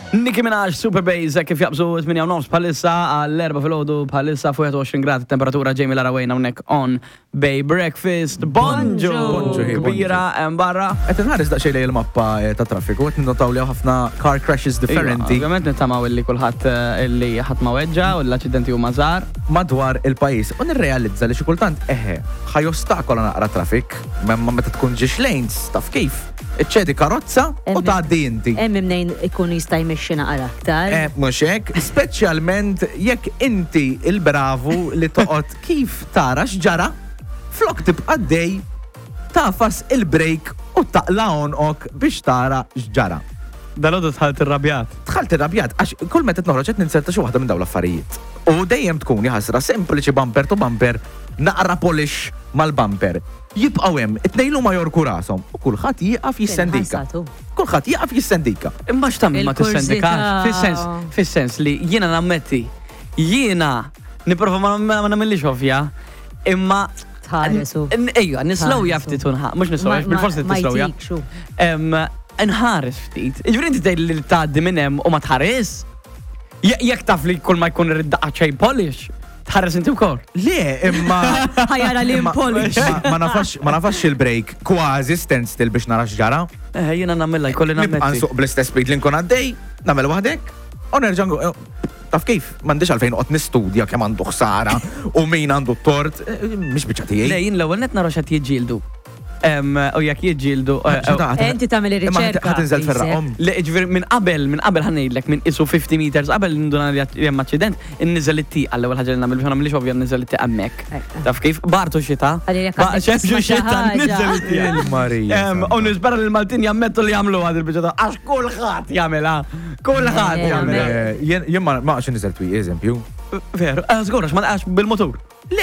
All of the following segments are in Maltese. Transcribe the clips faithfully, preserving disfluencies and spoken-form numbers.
Nicki Minaj, Super Bass, kif jaqbżu tminja u nofs bħalissa għall-erba fil-ħodu bħalissa fuq twenty washing temperatura Jamie Lara Wayne hawnhekk on Bay Breakfast. Bonġu! Bonġu, hey, Kbira hemm barra. Qed inħares daqsxejn lejn il-mappa eh, ta' traffiku, qed ninnotaw li hawn ħafna car crashes differenti Ovvjament nittamaw illi kulħadd eh, illi ħadd ma weġġa u l-aċċidenti huma żgħar. madwar il-pajjiż. U nirrealizza li xi kultant eħe ħajostakola naqra traffic, memma meta tkun ġiex lanes, taf kif? Iċċedi karozza u tgħaddi inti. Hemm imnejn ikun jista' jmexxi naqra aktar. Eh, mhux hekk, speċjalment jekk inti il-bravu li toqgħod kif tara x'ġara, flok tibqa' dej tafas il-break u taqla onqok biex tara x'ġara. Dalodu tħalt irrabjat. Tħalt irrabjat, għax kull meta tnoħroġ qed ninserta xi waħda minn dawn l-affarijiet. U dejjem tkun jaħasra sempliċi bumper to bumper, naqra polish mal-bumper. Jibqgħu hemm, it-tnejn huma jorku rashom u kulħadd jieqaf jissendika. Kulħadd jieqaf jissendika. Imma x'tagħmel ma Il-kursità. tissendikax, fis-sens, fis-sens li jiena nammetti, jiena nipprova ma ma nagħmilix ovvja, imma Tħaresu. N- Ejja, nislowja ftit unħa, mhux nislowja, bil-forsi tislowja. Em, Nħares ftit. Iġbri inti tgħid li tgħaddi minn hemm u ma tħares? Je- Jekk taf li kull ma jkun irid-daqqa ċej polish, tħares inti wkoll. Le, imma Ħajara li imma- impolish. ma- ma nafax ma nafax il-break kważi standstill biex nara x'ġara. Eh, Jiena nagħmilha jkolli Nibqa' nammetti. nsuq bl-istess speed li nkun għaddej, nagħmel waħdek, u nerġa' ngu- taf kif, m'għandix għalfejn qod nistudja kemm għandu ħsara u min għandu t-tort, eh, mhix biċċa Le, tiegħi. jien l-ewwel net nara x'qed jiġġieldu. Em, U jekk jiġġieldu. eh, eh, Enti tagħmel Imma ir-riċerka. ħad inżel fir-raqhom. Le, ġviri, minn qabel, minn qabel ħanejlek, minn isu fifty meters, qabel nduna li hemm aċċident, inniżel it-tieqa l-ewwel ħaġa li nagħmel biex nagħmilx ovvja nniżel it-tieqa hemmhekk. Eh. Taf kif? Bartu xita. Għalli jekk Ba- għandek xemx tisma' xi xita, ħaġa. nniżel it-tieqa. Il-Marija. Em, U nispera li l-Maltin jammettu li jagħmlu għad il-biċċa għax kulħadd jagħmilha. Kulħadd Eh, jagħmilha. Eh, Jien jien ma ma għax niżel twi, eżempju. Veru, eh, żgur għax ma għax bil-motur. Le,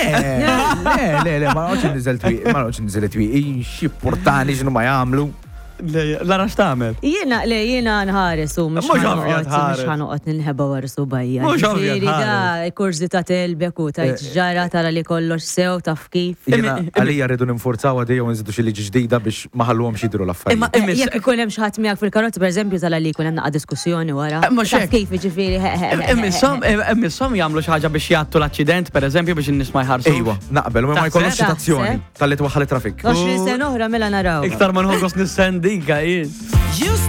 le, le, le, ma għax niżel twi, ma għax niżel twi, xi portani x'nu ma jagħmlu. Le, Lara x'tagħmel? Jiena le jiena nħares u mhux Mhux ovvja ħanoqgħod tħares. mhux ħanoqgħod ninħeba wara subajja. Mhux ovvja Ġifieri da tħares. kursi ta' telbek u tajt ġara tara li kollox sew taf kif. Jiena Imi- għalija rridu ninforzaw għadej u nżidu xi liġi ġdida biex ma ħalluhomx jidru Imma l-affarijiet. imis- Jekk ikun hemm xi ħadd miegħek fil-karozza pereżempju tala li jkun hemm naqa' diskussjoni wara. Eh, ma Taf xek. kif jiġifieri. Immissom immissom jagħmlu xi ħaġa biex jgħattu l-aċċident, pereżempju biex in-nies ma jħarsu. Ejwa, naqbel, u ma Taħseb? jkollhomx ċitazzjoni Taħseb? tal-li twaħħal traffic. għoxrin sena oħra mela naraw. Iktar ma nħoggos nissendika jien.